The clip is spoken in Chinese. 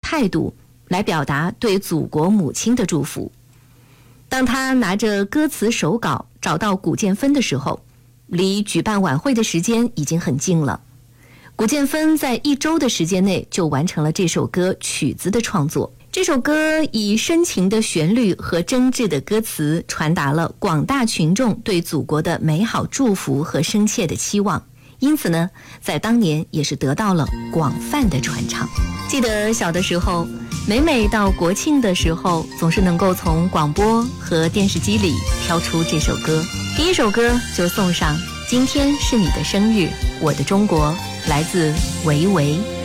态度来表达对祖国母亲的祝福。当他拿着歌词手稿找到古建芬的时候，离举办晚会的时间已经很近了。古建芬在1周的时间内就完成了这首歌曲子的创作。这首歌以深情的旋律和真挚的歌词，传达了广大群众对祖国的美好祝福和深切的期望，因此呢，在当年也是得到了广泛的传唱。记得小的时候，每到国庆的时候，总是能够从广播和电视机里挑出这首歌。第一首歌就送上《今天是你的生日，我的中国》，来自维维。